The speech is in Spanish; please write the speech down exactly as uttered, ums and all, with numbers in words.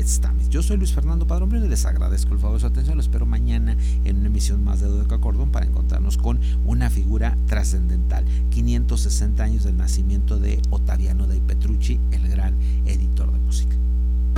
Stamis. Yo soy Luis Fernando Padrón Briones y les agradezco el favor de su atención. Lo espero mañana en una emisión más de Dodecacordón para encontrarnos con una figura trascendental. quinientos sesenta años del nacimiento de Ottaviano Dei Petrucci, el gran editor de música.